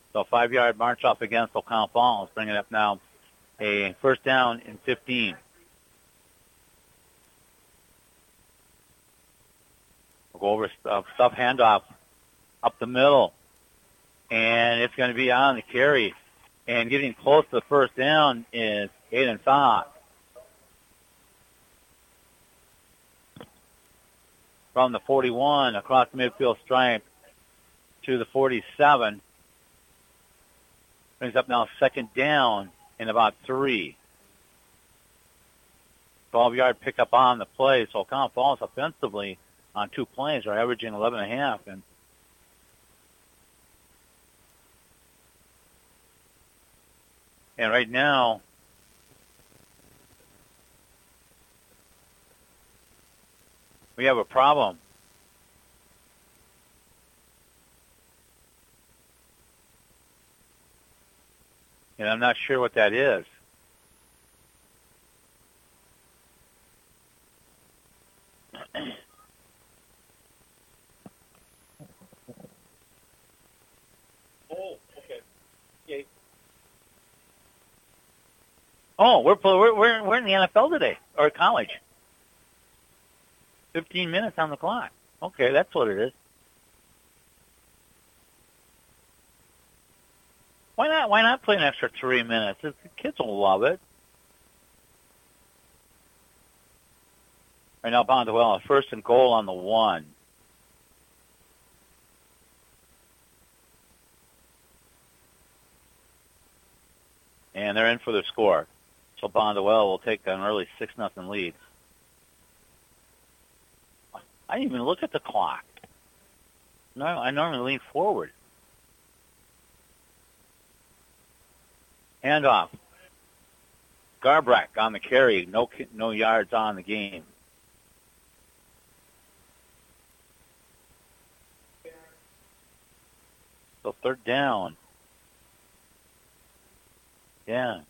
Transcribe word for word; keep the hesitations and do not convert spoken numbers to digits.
So five-yard march off against O'Connell Falls, bringing up now a first down in fifteen. We'll go over uh, stuff handoff up the middle, and it's going to be on the carry. And getting close to the first down is Aiden Fox. From the forty-one across the midfield stripe to the forty-seven. Brings up now second down in about three. twelve-yard pickup on the play. So O'Connell Falls offensively on two plays are averaging eleven and a half. And And right now, we have a problem. And I'm not sure what that is. Oh, okay. Okay. Oh, we're we're we're we're in the N F L today, or college. Fifteen minutes on the clock. Okay, that's what it is. Why not? Why not play an extra three minutes? The kids will love it. Right now, Bondwell, first and goal on the one. And they're in for the score. So Bondwell will take an early six nothing lead. I didn't even look at the clock. No, I normally lean forward. Handoff. Garbrack on the carry. No, no yards on the game. So third down. Yeah.